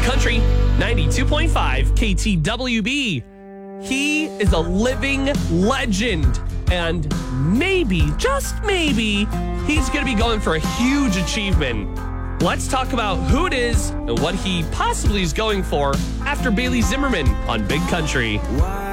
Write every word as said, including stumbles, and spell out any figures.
Country ninety-two point five K T W B. He is a living legend, and maybe, just maybe, he's going to be going for a huge achievement. Let's talk about who it is and what he possibly is going for after Bailey Zimmerman on Big Country. Why